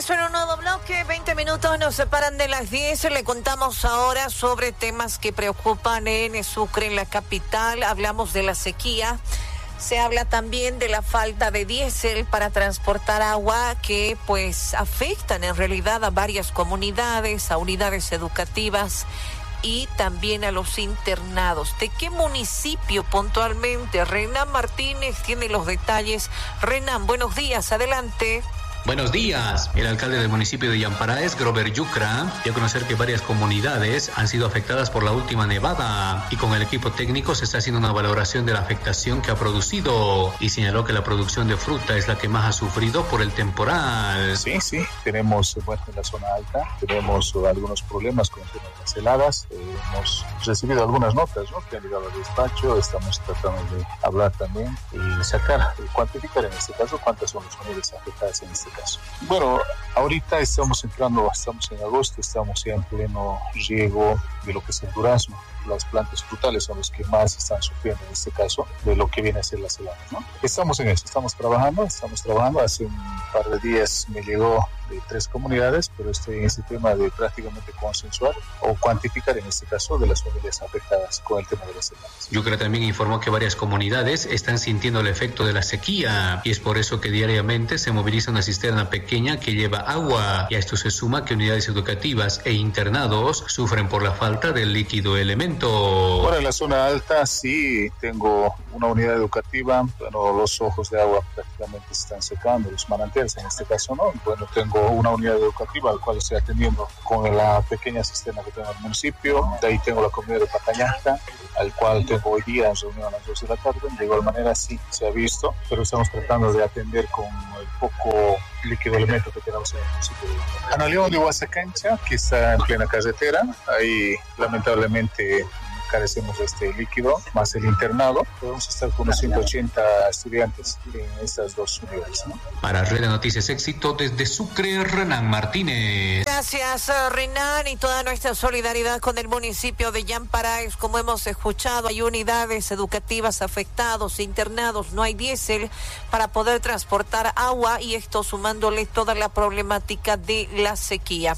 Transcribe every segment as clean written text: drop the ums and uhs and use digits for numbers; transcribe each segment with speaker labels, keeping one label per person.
Speaker 1: regreso en un nuevo bloque, 20 minutos nos separan de las 10, le contamos ahora sobre temas que preocupan en Sucre, en la capital. Hablamos de la sequía, se habla también de la falta de diésel para transportar agua que pues afectan en realidad a varias comunidades, a unidades educativas y también a los internados. ¿De qué municipio puntualmente? Renan Martínez tiene los detalles. Renan, buenos días, adelante.
Speaker 2: Buenos días. El alcalde del municipio de Yamparaes, Grover Yucra, dio a conocer que varias comunidades han sido afectadas por la última nevada y con el equipo técnico se está haciendo una valoración de la afectación que ha producido y señaló que la producción de fruta es la que más ha sufrido por el temporal.
Speaker 3: Sí, tenemos, en la zona alta, tenemos algunos problemas con el tema de las heladas. Hemos recibido algunas notas, ¿no?, que han llegado al despacho. Estamos tratando de hablar también y sacar, cuantificar en este caso cuántas son las unidades afectadas en este caso. Bueno, ahorita estamos en agosto, estamos ya en pleno riego de lo que es el durazno. Las plantas frutales son los que más están sufriendo en este caso de lo que viene a ser las heladas, ¿no? Estamos en eso, estamos trabajando. Hace un par de días me llegó de 3 comunidades, pero estoy en ese tema de prácticamente consensuar o cuantificar en este caso de las familias afectadas con el tema de las heladas.
Speaker 2: Yucra también informó que varias comunidades están sintiendo el efecto de la sequía y es por eso que diariamente se moviliza una cisterna pequeña que lleva agua, y a esto se suma que unidades educativas e internados sufren por la falta del líquido elemento.
Speaker 3: Bueno, en la zona alta sí tengo una unidad educativa, bueno, los ojos de agua prácticamente se están secando, los manantiales en este caso no. Bueno, tengo una unidad educativa al cual estoy atendiendo con la pequeña cisterna que tengo en el municipio. De ahí tengo la comunidad de Pacañaca, al cual tengo hoy día en reunión a las 2 de la tarde. De igual manera sí se ha visto, pero estamos tratando de atender con el poco líquido elemento que tenemos en el municipio. Ana León de Huasacancha, que está en plena carretera, ahí lamentablemente carecemos de este líquido, más el internado. Podemos estar con unos 180 estudiantes en estas 2 unidades, ¿no?
Speaker 2: Para Red de Noticias Éxito, desde Sucre, Renan Martínez.
Speaker 1: Gracias, Renan, y toda nuestra solidaridad con el municipio de Yamparaes. Como hemos escuchado, hay unidades educativas afectados, internados, no hay diésel para poder transportar agua, y esto sumándole toda la problemática de la sequía.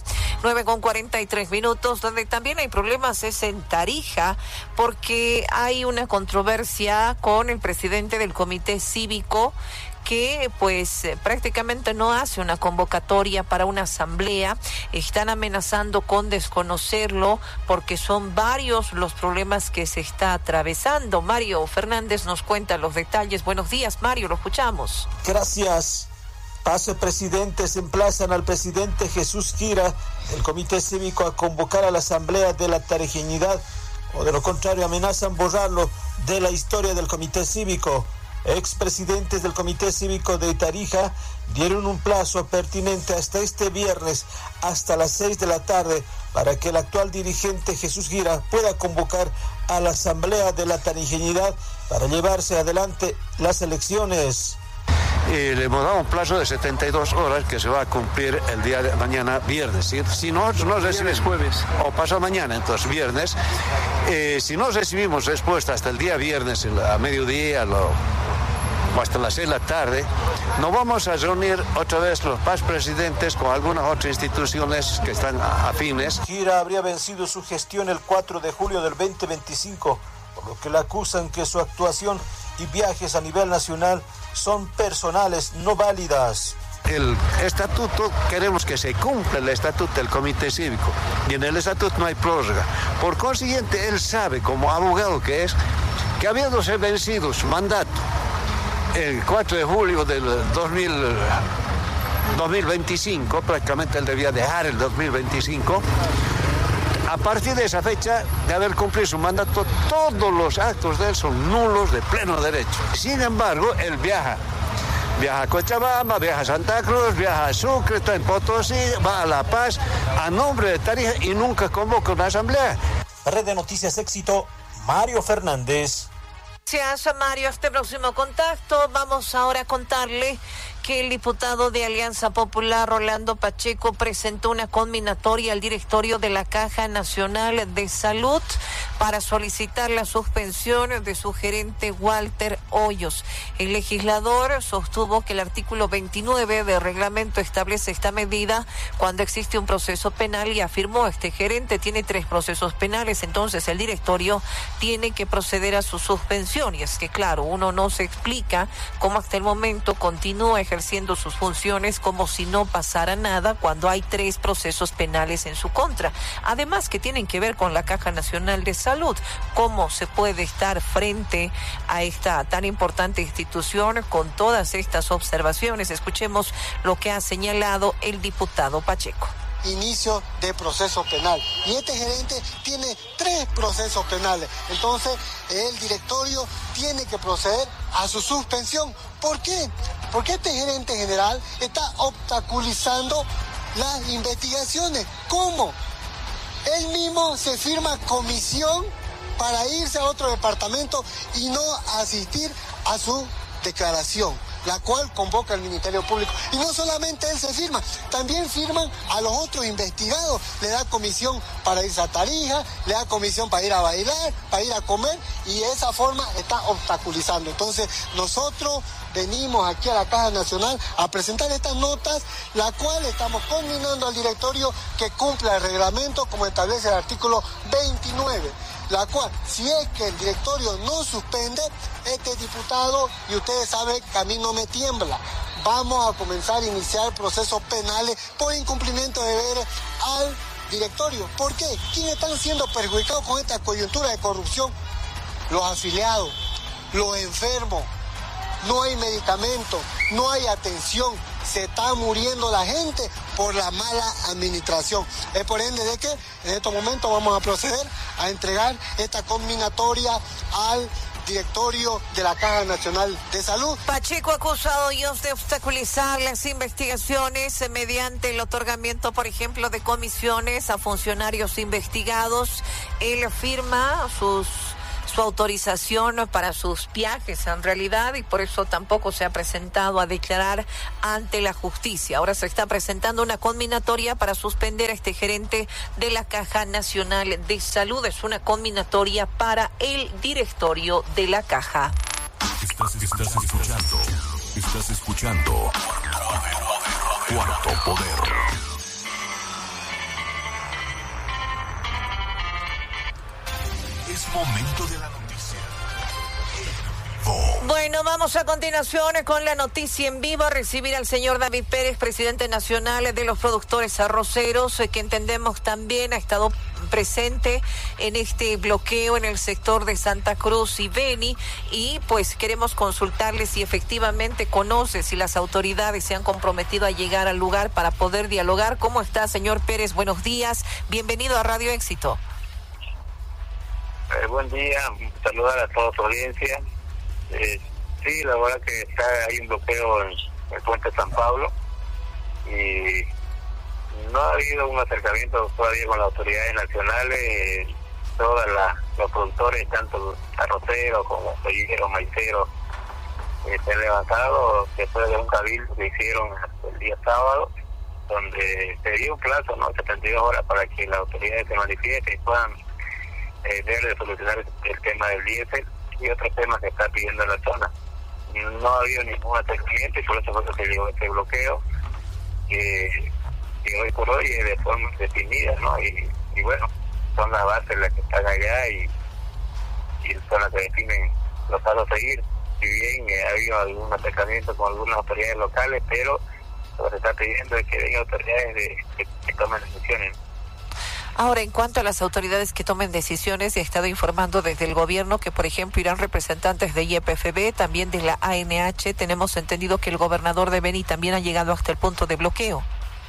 Speaker 1: 9:43, donde también hay problemas es en Tarija, porque hay una controversia con el presidente del comité cívico que pues prácticamente no hace una convocatoria para una asamblea. Están amenazando con desconocerlo porque son varios los problemas que se está atravesando. Mario Fernández nos cuenta los detalles. Buenos días, Mario, lo escuchamos.
Speaker 4: Gracias. Pase presidentes emplazan al presidente Jesús Gira del comité cívico a convocar a la asamblea de la tarijeñidad, o de lo contrario amenazan borrarlo de la historia del comité cívico. Expresidentes del comité cívico de Tarija dieron un plazo pertinente hasta este viernes, hasta las 6 de la tarde, para que el actual dirigente Jesús Gira pueda convocar a la asamblea de la tarijeñidad para llevarse adelante las elecciones.
Speaker 5: Y le hemos dado un plazo de 72 horas que se va a cumplir el día de mañana, viernes. Si no recibimos jueves o pasado mañana, entonces viernes. Si no recibimos respuesta hasta el día viernes a mediodía o hasta las 6 de la tarde, nos vamos a reunir otra vez los presidentes con algunas otras instituciones que están afines.
Speaker 4: Gira habría vencido su gestión el 4 de julio del 2025, por lo que le acusan que su actuación y viajes a nivel nacional son personales, no válidas.
Speaker 5: El estatuto, queremos que se cumpla el estatuto del comité cívico, y en el estatuto no hay prórroga. Por consiguiente, él sabe, como abogado que es, que habiéndose vencido su mandato el 4 de julio del 2025, prácticamente él debía dejar el 2025, a partir de esa fecha, de haber cumplido su mandato, todos los actos de él son nulos de pleno derecho. Sin embargo, él viaja a Cochabamba, viaja a Santa Cruz, viaja a Sucre, está en Potosí, va a La Paz, a nombre de Tarija, y nunca convoca una asamblea.
Speaker 4: Red de Noticias Éxito, Mario Fernández.
Speaker 1: Gracias, Mario. Hasta el próximo contacto. Vamos ahora a contarle que el diputado de Alianza Popular, Rolando Pacheco, presentó una conminatoria al directorio de la Caja Nacional de Salud para solicitar la suspensión de su gerente Walter Hoyos. El legislador sostuvo que el artículo 29 del reglamento establece esta medida cuando existe un proceso penal y afirmó: este gerente tiene 3 procesos penales, entonces el directorio tiene que proceder a su suspensión. Y es que, claro, uno no se explica cómo hasta el momento continúa ejerciendo sus funciones como si no pasara nada cuando hay 3 procesos penales en su contra. Además, que tienen que ver con la Caja Nacional de Salud. ¿Cómo se puede estar frente a esta tan importante institución con todas estas observaciones? Escuchemos lo que ha señalado el diputado Pacheco.
Speaker 6: Inicio de proceso penal. Y este gerente tiene 3 procesos penales. Entonces, el directorio tiene que proceder a su suspensión. ¿Por qué? Porque este gerente general está obstaculizando las investigaciones. ¿Cómo? Él mismo se firma comisión para irse a otro departamento y no asistir a su declaración, la cual convoca el Ministerio Público. Y no solamente él se firma, también firman a los otros investigados. Le da comisión para irse a Tarija, le da comisión para ir a bailar, para ir a comer, y de esa forma está obstaculizando. Entonces, nosotros venimos aquí a la Caja Nacional a presentar estas notas, la cual estamos conminando al directorio que cumpla el reglamento como establece el artículo 29. La cual, si es que el directorio no suspende, este diputado, y ustedes saben que a mí no me tiembla, vamos a comenzar a iniciar procesos penales por incumplimiento de deberes al directorio. ¿Por qué? ¿Quiénes están siendo perjudicados con esta coyuntura de corrupción? Los afiliados, los enfermos. No hay medicamentos, no hay atención, se está muriendo la gente por la mala administración. Es por ende de que en estos momentos vamos a proceder a entregar esta conminatoria al directorio de la Caja Nacional de Salud.
Speaker 1: Pacheco acusado de obstaculizar las investigaciones mediante el otorgamiento, por ejemplo, de comisiones a funcionarios investigados. Él firma su autorización para sus viajes en realidad, y por eso tampoco se ha presentado a declarar ante la justicia. Ahora se está presentando una conminatoria para suspender a este gerente de la Caja Nacional de Salud. Es una conminatoria para el directorio de la Caja.
Speaker 7: Estás escuchando Cuarto Poder. Es momento de la noticia.
Speaker 1: Bueno, vamos a continuación con la noticia en vivo, a recibir al señor David Pérez, presidente nacional de los productores arroceros, que entendemos también ha estado presente en este bloqueo en el sector de Santa Cruz y Beni, y pues queremos consultarle si efectivamente conoce, si las autoridades se han comprometido a llegar al lugar para poder dialogar. ¿Cómo está, señor Pérez? Buenos días, bienvenido a Radio Éxito.
Speaker 8: Buen día, saludar a toda su audiencia. Sí, la verdad que hay un bloqueo en el puente San Pablo y no ha habido un acercamiento todavía con las autoridades nacionales. Todos los productores, tanto arroceros como polleros, maiceros, se han levantado después de un cabildo que hicieron el día sábado, donde se dio un plazo, 72 horas para que las autoridades se manifiesten y puedan debe solucionar el tema del diésel y otros temas que está pidiendo la zona. No ha habido ningún acercamiento y por eso fue que se llegó este bloqueo que hoy por hoy es de forma definida, ¿no? Y bueno, son las bases las que están allá y son las que definen los pasos a seguir. Si bien ha habido algún acercamiento con algunas autoridades locales, pero lo que se está pidiendo es que vengan autoridades que tomen decisiones.
Speaker 1: Ahora, en cuanto a las autoridades que tomen decisiones, se ha estado informando desde el gobierno que, por ejemplo, irán representantes de YPFB, también de la ANH. Tenemos entendido que el gobernador de Beni también ha llegado hasta el punto de bloqueo.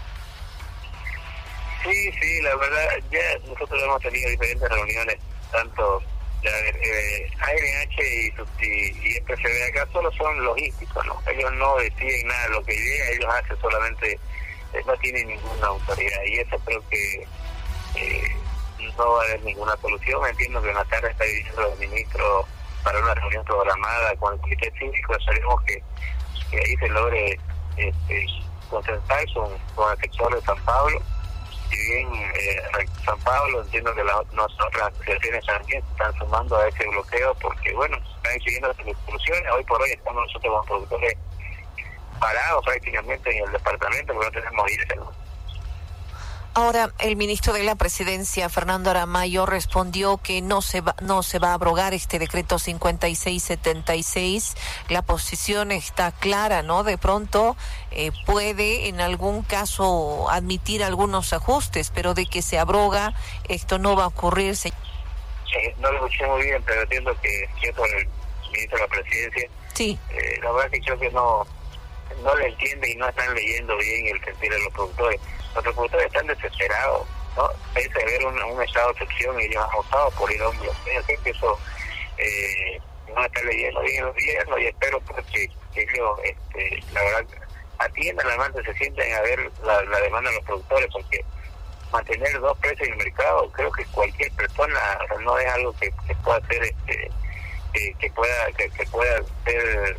Speaker 8: Sí, la verdad, ya nosotros hemos tenido diferentes reuniones, tanto la ANH y YPFB acá solo son logísticos, ¿no? Ellos no deciden nada, lo que llega ellos hacen solamente, no tienen ninguna autoridad, y eso creo que no va a haber ninguna solución. Entiendo que en la tarde está dirigiendo el ministro para una reunión programada con el Comité Cívico. Esperemos que ahí se logre consensar con el sector de San Pablo si bien San Pablo, entiendo que las otras asociaciones también se están sumando a ese bloqueo porque, bueno, están exigiendo las soluciones. Hoy por hoy estamos nosotros como productores parados prácticamente en el departamento porque no tenemos diésel.
Speaker 1: Ahora, el ministro de la Presidencia, Fernando Aramayo, respondió que no se va a abrogar este decreto 5676. La posición está clara, ¿no? De pronto puede en algún caso admitir algunos ajustes, pero de que se abroga, esto no va a ocurrir.
Speaker 8: No lo escuché muy bien, pero entiendo que por el ministro de la Presidencia.
Speaker 1: Sí.
Speaker 8: La verdad que creo que no le entiende y no están leyendo bien el sentir de los productores. Los productores están desesperados, ¿no? Pese a ver un estado de excepción, ellos han optado por ir a un bloqueo. Creo que eso no está leyendo bien el gobierno y espero pues, que ellos, la verdad, atiendan la demanda, se sienten a ver la demanda de los productores, porque mantener dos precios en el mercado, creo que cualquier persona, o sea, no es algo que pueda hacer, que pueda ser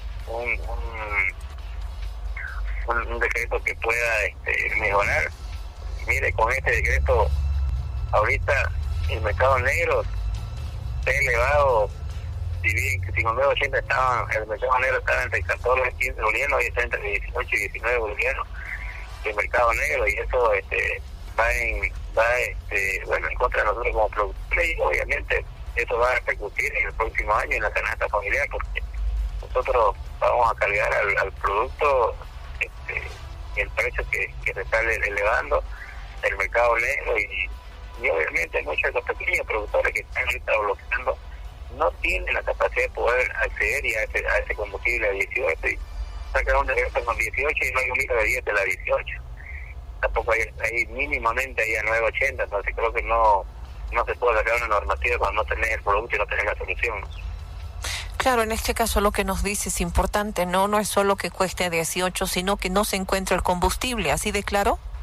Speaker 8: un decreto que pueda mejorar. Mire, con este decreto ahorita el mercado negro está elevado. Si bien que 59.80 el mercado negro estaba entre 14 y 15 bolivianos, y está entre 18 y 19 bolivianos el mercado negro, y eso va en contra de nosotros como productores, y obviamente eso va a repercutir en el próximo año en la canasta familiar, porque nosotros vamos a cargar al producto el precio que se está elevando el mercado negro, y obviamente muchos de los pequeños productores que están ahorita bloqueando no tienen la capacidad de poder acceder a ese combustible a 18, y sacan un decreto con 18 y no hay un litro de 10 de la 18, tampoco hay mínimamente ahí a 9.80, entonces creo que no se puede sacar una normativa cuando no tenés el producto y no tenés la solución.
Speaker 1: Claro, en este caso lo que nos dice es importante, no es solo que cueste 18, sino que no se encuentra el combustible, ¿así de claro?